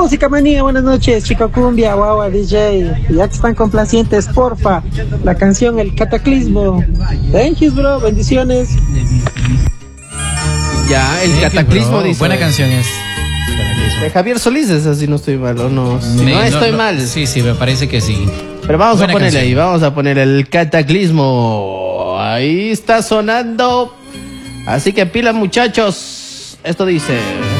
música manía, buenas noches, Chico Cumbia, Guagua DJ. Ya que están complacientes, porfa, la canción El Cataclismo. Thank you, bro, bendiciones. Ya, El Cataclismo dice. Buena canción es. De Javier Solís es así, no estoy mal, o no. No estoy mal. Sí, me parece que sí. Pero vamos Buena a ponerle canción. ahí, vamos a poner El Cataclismo. Ahí está sonando. Así que pila, muchachos. Esto dice.